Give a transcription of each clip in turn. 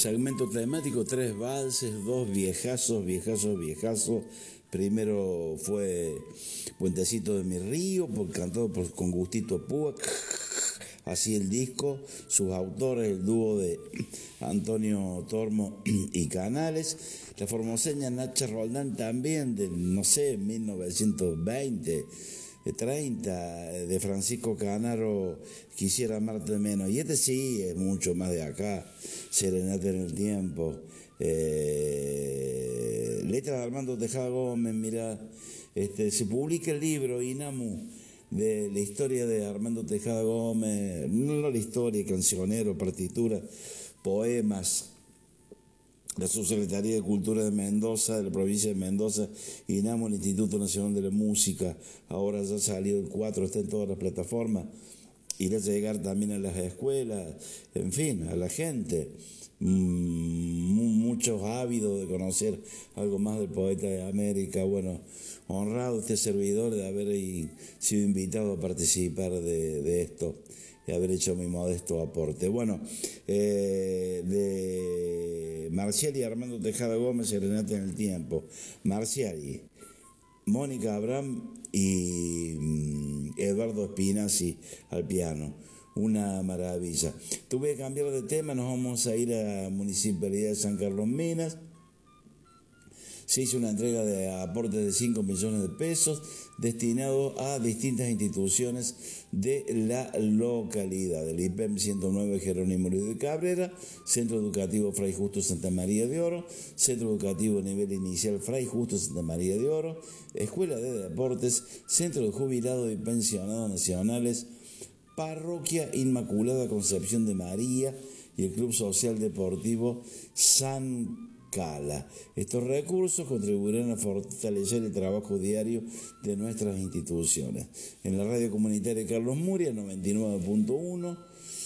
Segmento temático, 3 valses, 2 viejazos. Primero fue Puentecito de mi río, cantado con Gustito Púa, así el disco. Sus autores, el dúo de Antonio Tormo y Canales. La formoseña Nacha Roldán también, de, 1920, 30, de Francisco Canaro, Quisiera amarte menos. Y este sí es mucho más de acá, Serenata en el tiempo. Letra de Armando Tejada Gómez, mirá, se publica el libro Inamu, de la historia de Armando Tejada Gómez, no la historia, cancionero, partitura, poemas. La Subsecretaría de Cultura de Mendoza, de la provincia de Mendoza, INAMU, el Instituto Nacional de la Música. Ahora ya salió el 4, está en todas las plataformas. Irá a llegar también a las escuelas, en fin, a la gente. Muchos ávidos de conocer algo más del poeta de América. Bueno, honrado este servidor de haber sido invitado a participar de esto y haber hecho mi modesto aporte. Bueno, de Marciali Armando Tejada Gómez, Serenata en el tiempo. Marciali, Mónica Abraham y Eduardo Spinazzi al piano. Una maravilla. Tuve que cambiar de tema, nos vamos a ir a la Municipalidad de San Carlos Minas. Se hizo una entrega de aportes de 5 millones de pesos destinados a distintas instituciones de la localidad. El IPEM 109 Jerónimo Luis de Cabrera, Centro Educativo Fray Justo Santa María de Oro, Centro Educativo Nivel Inicial Fray Justo Santa María de Oro, Escuela de Deportes, Centro de Jubilados y Pensionados Nacionales, Parroquia Inmaculada Concepción de María y el Club Social Deportivo San Cala. Estos recursos contribuirán a fortalecer el trabajo diario de nuestras instituciones. En la radio comunitaria Carlos Muria, 99.1,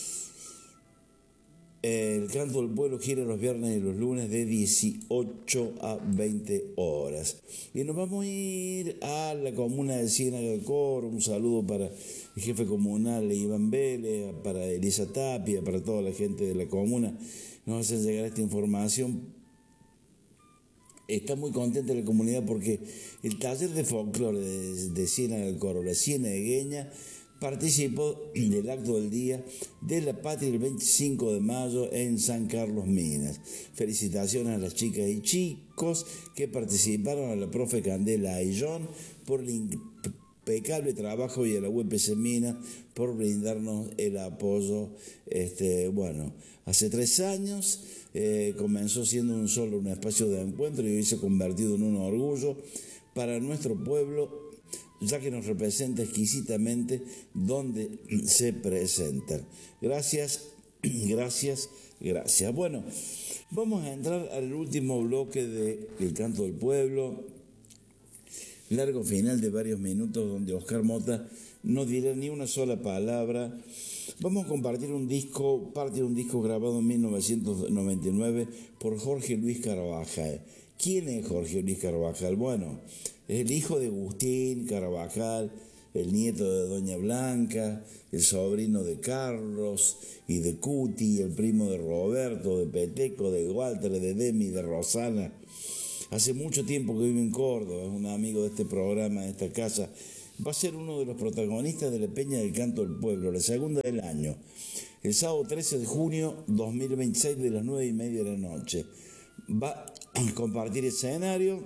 el Canto del Pueblo gira los viernes y los lunes de 18 a 20 horas. Y nos vamos a ir a la comuna de Ciénaga del Coro. Un saludo para el jefe comunal Iván Vélez, para Elisa Tapia, para toda la gente de la comuna. Nos hacen llegar esta información. Está muy contenta la comunidad porque el taller de folclore de Ciénaga del Coro, la cienagueña, participó del acto del Día de la Patria el 25 de mayo en San Carlos Minas. Felicitaciones a las chicas y chicos que participaron, a la profe Candela Ayllón por el impecable trabajo y a la UPC Minas por brindarnos el apoyo. Hace 3 años comenzó siendo un espacio de encuentro y hoy se ha convertido en un orgullo para nuestro pueblo, ya que nos representa exquisitamente donde se presentan. Gracias. Bueno, vamos a entrar al último bloque del Canto del Pueblo, largo final de varios minutos donde Oscar Mota no dirá ni una sola palabra. Vamos a compartir parte de un disco grabado en 1999 por Jorge Luis Carabajal. ¿Quién es Jorge Luis Carabajal? Bueno, es el hijo de Agustín Carabajal, el nieto de Doña Blanca, el sobrino de Carlos y de Cuti, el primo de Roberto, de Peteco, de Walter, de Demi, de Rosana. Hace mucho tiempo que vive en Córdoba, es un amigo de este programa, de esta casa. Va a ser uno de los protagonistas de la Peña del Canto del Pueblo, la segunda del año, el sábado 13 de junio 2026 de las 9:30 de la noche. Va a compartir escenario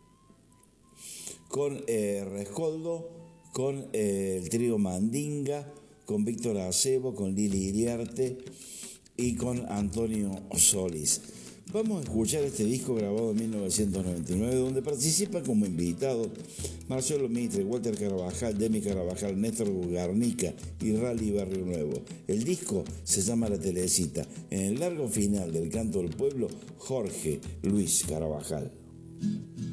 con Rescoldo, con el trío Mandinga, con Víctor Acebo, con Lili Iriarte y con Antonio Solís. Vamos a escuchar este disco grabado en 1999, donde participan como invitados Marcelo Mitre, Walter Carabajal, Demi Carabajal, Néstor Garnica y Rally Barrio Nuevo. El disco se llama La Telecita. En el largo final del Canto del Pueblo, Jorge Luis Carabajal.